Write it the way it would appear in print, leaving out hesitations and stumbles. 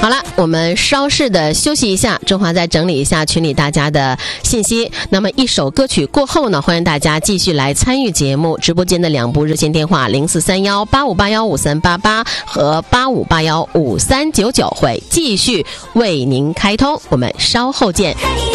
好了，我们稍事的休息一下，中华再整理一下群里大家的信息。那么一首歌曲过后呢，欢迎大家继续来参与节目。直播间的2部热线电话043185815388和85815399会继续为您开通，我们稍后见。